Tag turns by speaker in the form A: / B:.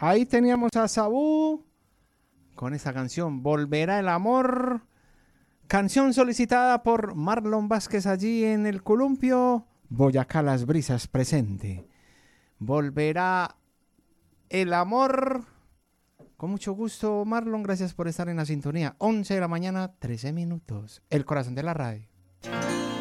A: Ahí teníamos a Sabú con esta canción, Volverá el amor. Canción solicitada por Marlon Vázquez allí en el Columpio. Boyacá Las Brisas presente. Volverá el amor. Con mucho gusto, Marlon, gracias por estar en la sintonía. 11 de la mañana, 13 minutos. El corazón de la radio.